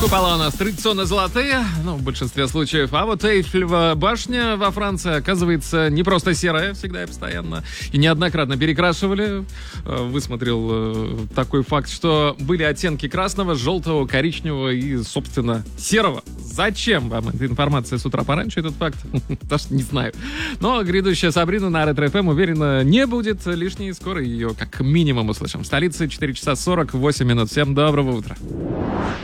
Купола у нас традиционно золотые, в большинстве случаев. А вот Эйфелева башня во Франции, оказывается, не просто серая всегда и постоянно. И неоднократно перекрашивали. Высмотрел такой факт, что были оттенки красного, желтого, коричневого и, собственно, серого. Зачем вам эта информация с утра пораньше, этот факт? Даже не знаю. Но грядущая Сабрина на Ретро-ФМ, уверенно, не будет лишней. Скоро ее как минимум услышим. В столице 4 часа 48 минут. Всем доброго утра.